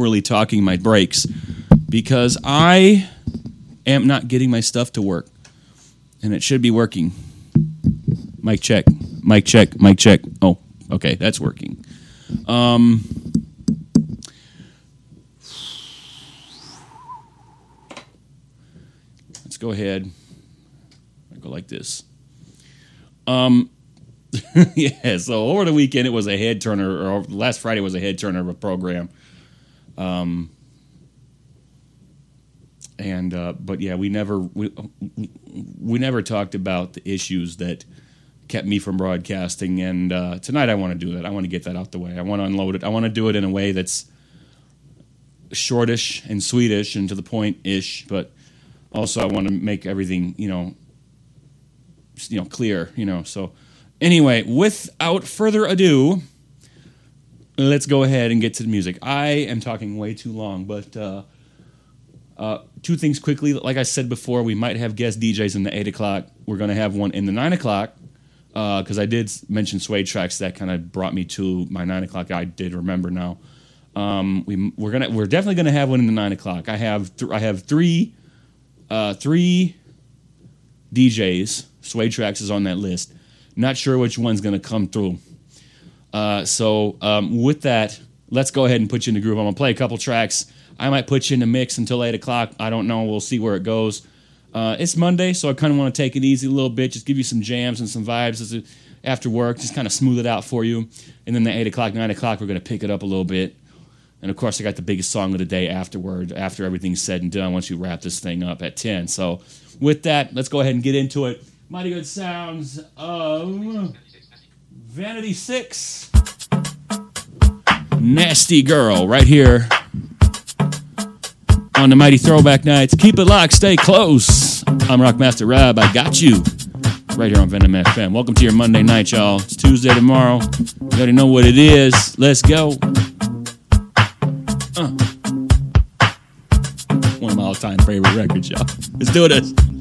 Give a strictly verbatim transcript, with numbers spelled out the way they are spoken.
awkwardly talking my breaks because I am not getting my stuff to work, and it should be working. Mic check, mic check, mic check. Oh, okay, that's working. Um, let's go ahead. I'll go like this. Um, yeah, so over the weekend it was a head turner, or last Friday was a head turner of a program. Um, and uh, but yeah, we never we, we never talked about the issues that kept me from broadcasting. And uh, tonight I want to do that. I want to get that out the way. I want to unload it. I want to do it in a way that's shortish and sweetish and to the point ish, but also I want to make everything you know. you know, clear, you know, so anyway, without further ado, let's go ahead and get to the music. I am talking way too long, but uh, uh, two things quickly. Like I said before, we might have guest D Js in the eight o'clock. We're going to have one in the nine o'clock, because uh, I did mention Suede Tracks. That kind of brought me to my nine o'clock. I did remember now. Um, we, we're gonna, we're definitely going to have one in the nine o'clock. I have, th- I have three, uh, three D Js. Suede Tracks is on that list. Not sure which one's going to come through. Uh, so um, with that, let's go ahead and put you in the groove. I'm going to play a couple tracks. I might put you in the mix until eight o'clock. I don't know. We'll see where it goes. Uh, it's Monday, so I kind of want to take it easy a little bit, just give you some jams and some vibes as a, after work, just kind of smooth it out for you. And then the eight o'clock, nine o'clock, we're going to pick it up a little bit. And, of course, I got the biggest song of the day afterward, after everything's said and done, once you wrap this thing up at ten. So with that, let's go ahead and get into it. Mighty good sounds of Vanity Six. Nasty Girl right here on the Mighty Throwback Nights. Keep it locked, stay close. I'm Rockmaster Rob. I got you right here on Venom F M. Welcome to your Monday night, y'all. It's Tuesday tomorrow. You already know what it is. Let's go. Uh. One of my all-time favorite records, y'all. Let's do this.